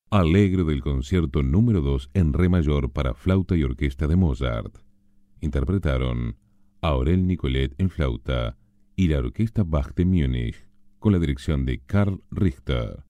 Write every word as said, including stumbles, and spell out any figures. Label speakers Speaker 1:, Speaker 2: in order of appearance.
Speaker 1: Alegre del concierto número dos en re mayor para flauta y orquesta de Mozart. Interpretaron Aurel Nicolet en flauta y la Orquesta Bach de Múnich, con la dirección de Karl Richter.